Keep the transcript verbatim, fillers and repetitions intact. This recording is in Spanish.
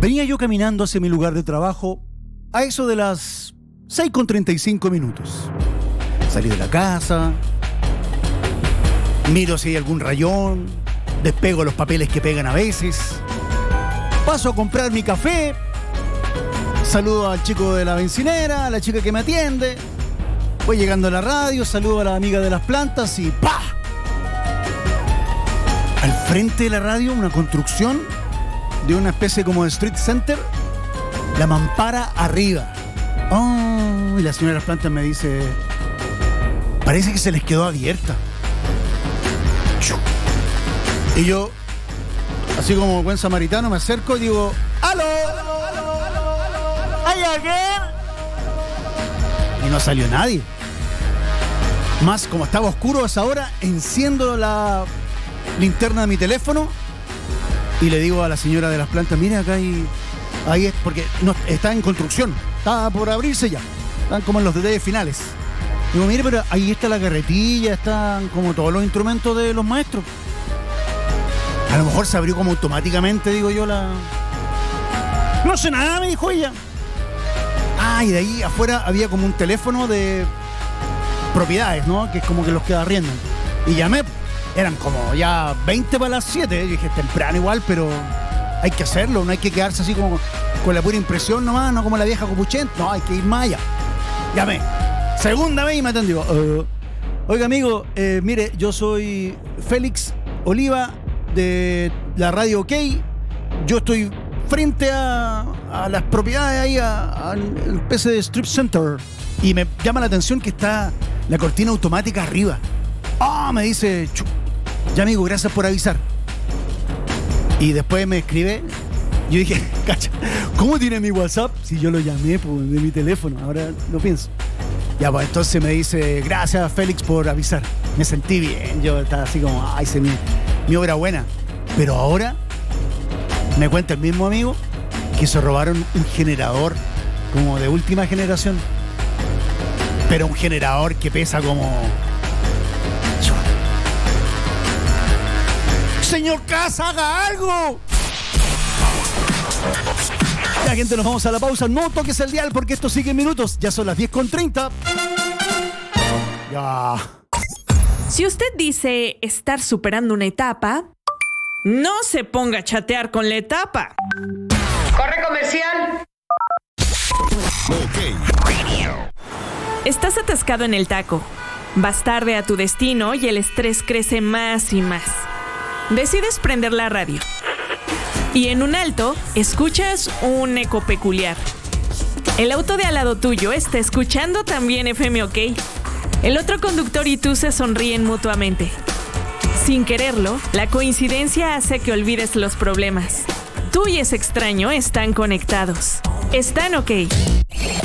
Venía yo caminando hacia mi lugar de trabajo a eso de las seis con treinta y cinco minutos. Salí de la casa, miro si hay algún rayón, despego los papeles que pegan a veces, paso a comprar mi café, saludo al chico de la bencinera, a la chica que me atiende, voy llegando a la radio, saludo a la amiga de las plantas y ¡pah! Al frente de la radio, una construcción de una especie como de street center, la mampara arriba. Oh, y la señora de las plantas me dice, parece que se les quedó abierta. Y yo, así como buen samaritano, me acerco y digo, ¡aló! ¿Hay alguien? Y no salió nadie. Más, como estaba oscuro a esa hora, enciendo la linterna de mi teléfono y le digo a la señora de las plantas, mire, acá hay... Ahí es, porque no, está en construcción, está por abrirse ya, están como en los detalles finales. Digo, mire, pero ahí está la carretilla, están como todos los instrumentos de los maestros. A lo mejor se abrió como automáticamente, digo yo, la... No sé nada, me dijo ella. Ah, y de ahí afuera había como un teléfono de propiedades, ¿no? Que es como que los que arriendan. Y llamé, eran como ya veinte para las siete. Yo dije, temprano igual, pero hay que hacerlo, no hay que quedarse así como con la pura impresión nomás, no como la vieja copuchenta. No, hay que ir más allá. Llamé. Segunda vez y me atendió. Uh, Oiga, amigo, eh, mire, yo soy Félix Oliva de la radio OK. Yo estoy frente a, a las propiedades ahí, al P C de Strip Center. Y me llama la atención que está la cortina automática arriba. Ah, oh, me dice, chu, ya amigo, gracias por avisar. Y después me escribe. Yo dije, cacha, ¿cómo tiene mi WhatsApp? Si yo lo llamé pues, de mi teléfono, ahora lo pienso. Ya, pues entonces me dice, gracias Félix por avisar. Me sentí bien, yo estaba así como, ay, se mi, mi obra buena. Pero ahora me cuenta el mismo amigo que se robaron un generador como de última generación. Pero un generador que pesa como... ¡Señor Casa, haga algo! Ya, gente, nos vamos a la pausa. No toques el dial porque esto sigue en minutos. Ya son las diez con treinta. Ya. Si usted dice estar superando una etapa, no se ponga a chatear con la etapa. ¡Corre comercial! OK. Estás atascado en el taco. Vas tarde a tu destino y el estrés crece más y más. Decides prender la radio. Y en un alto, escuchas un eco peculiar. El auto de al lado tuyo está escuchando también F M OK. El otro conductor y tú se sonríen mutuamente. Sin quererlo, la coincidencia hace que olvides los problemas. Tú y ese extraño están conectados. Están OK.